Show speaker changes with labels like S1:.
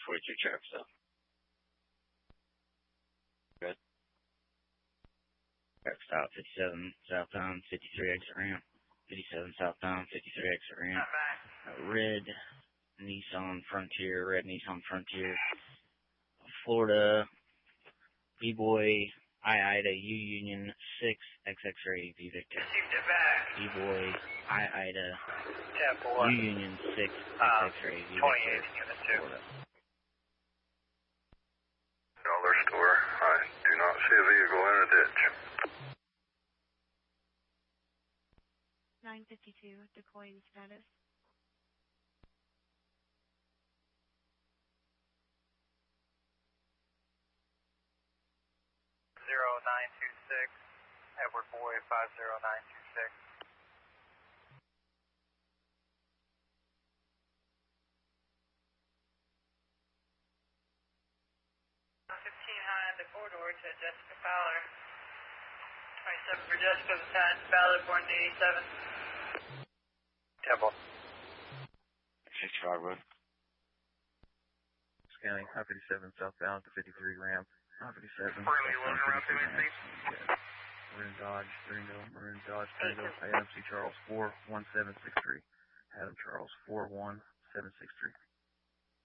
S1: 43 trucks, so. Good. Truck stop 57 southbound, 53 exit ramp. 57 southbound, 53 exit ramp. Red Nissan Frontier. Florida, B-Boy, I-Ida, U-Union 6, X-X-Ray, V Victor. B-Boy, I-Ida, U-Union 6, X-X-Ray, V Victor, Florida.
S2: Dollar store. I do not see a vehicle in a ditch.
S3: 952, decoying status.
S4: Edward Boy 50926. High on the corridor to Jessica Fowler. 27 for Jessica, Pat Fowler, born 87.
S2: Temple.
S1: 65 road.
S5: Scanning I-57 southbound to 53 ramp. I-57. Maroon Dodge, Adam C. Charles 41763. Adam Charles 41763.